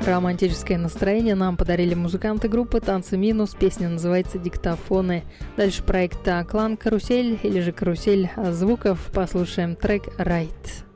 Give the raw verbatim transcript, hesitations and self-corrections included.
Романтическое настроение нам подарили музыканты группы «Танцы минус». Песня называется «Диктофоны». Дальше проект «Клан Карусель» или же «Карусель звуков». Послушаем трек «Right».